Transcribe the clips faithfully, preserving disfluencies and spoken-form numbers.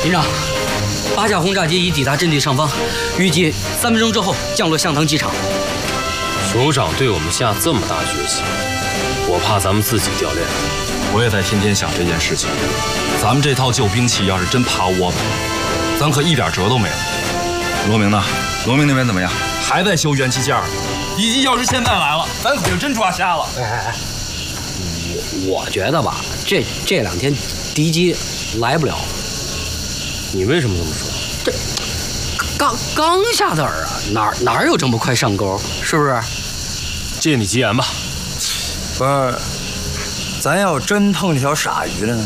连长，八架轰炸机已抵达阵地上方，预计三分钟之后降落向塘机场。 首长对我们下这么大决心，我怕咱们自己掉链子。 我也在天天想这件事情。咱们这套旧兵器要是真趴窝们，咱可一点辙都没有。罗明呢？罗明那边怎么样？还在修元器件呢。敌机要是现在来了，咱可就真抓瞎了。 哎哎哎，我我觉得吧，这这两天敌机来不了。 你为什么这么说？ 这刚刚下的饵啊，哪哪有这么快上钩？是不是？ 借你吉言吧。 不是，咱要真碰见条傻鱼了呢？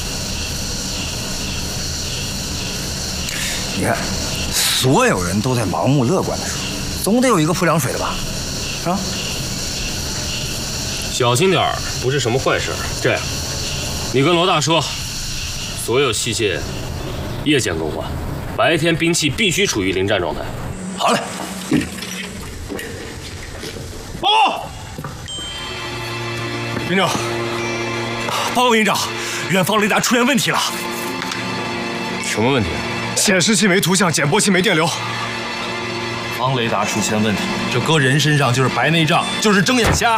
你看，所有人都在盲目乐观的时候，总得有一个泼凉水的吧？啊？ 小心点儿，不是什么坏事。这样，你跟罗大说，所有器械夜间更换，白天兵器必须处于临战状态。 好嘞。报告，营长。报告营长，远方雷达出现问题了。 什么问题？ 显示器没图像，检波器没电流。 方雷达出现问题，这搁人身上就是白内障，就是睁眼瞎。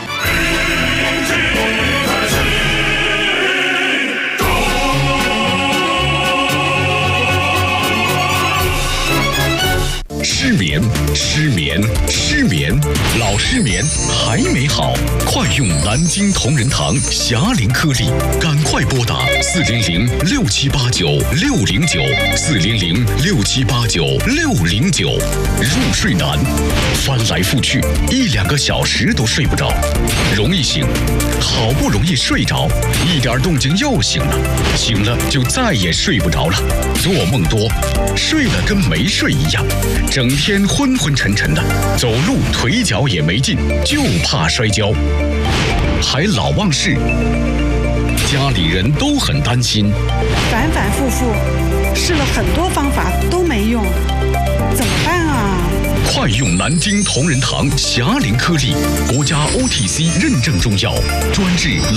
失眠，失眠，失眠，老失眠还没好，快用南京同仁堂霞灵颗粒，赶快拨打四零零六七八九六零九四零零六七八九六零九。入睡难，翻来覆去一两个小时都睡不着，容易醒，好不容易睡着，一点动静又醒了，醒了就再也睡不着了，做梦多，睡了跟没睡一样，整天昏昏沉沉的，走路腿脚也没劲，就怕摔跤，还老忘事，家里人都很担心， 反反复复试了很多方法都没用，怎么办啊？ 快用南京同仁堂霞灵颗粒，国家 O T C 认证中药，专治